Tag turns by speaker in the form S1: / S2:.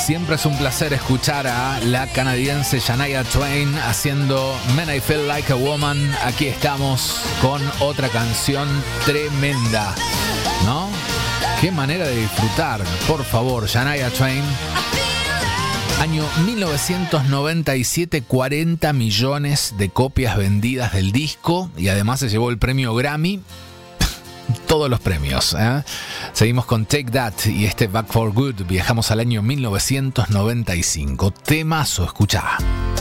S1: Siempre es un placer escuchar a la canadiense Shania Twain haciendo Man I Feel Like a Woman. Aquí estamos con otra canción tremenda, ¿no? Qué manera de disfrutar, por favor, Shania Twain. Año 1997, 40 millones de copias vendidas del disco y además se llevó el premio Grammy. Todos los premios, ¿eh? Seguimos con Take That y este Back for Good. Viajamos al año 1995. Temazo, escuchá.